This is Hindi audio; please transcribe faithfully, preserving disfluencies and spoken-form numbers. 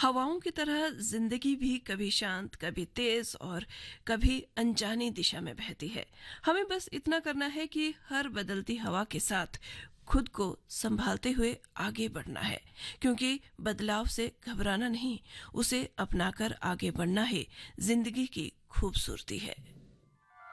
हवाओं की तरह जिंदगी भी कभी शांत, कभी तेज और कभी अनजानी दिशा में बहती है। हमें बस इतना करना है कि हर बदलती हवा के साथ खुद को संभालते हुए आगे बढ़ना है, क्योंकि बदलाव से घबराना नहीं, उसे अपनाकर आगे बढ़ना ही जिंदगी की खूबसूरती है।